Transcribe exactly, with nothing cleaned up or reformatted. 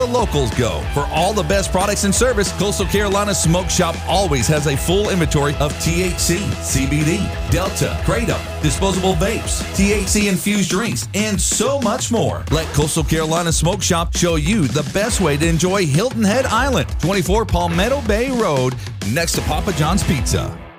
the locals go. For all the best products and service, Coastal Carolina Smoke Shop always has a full inventory of T H C, C B D, Delta, Kratom, disposable vapes, T H C-infused drinks, and so much more. Let Coastal Carolina Smoke Shop show you the best way to enjoy Hilton Head Island, twenty-four Palmetto Bay Road, next to Papa John's Pizza.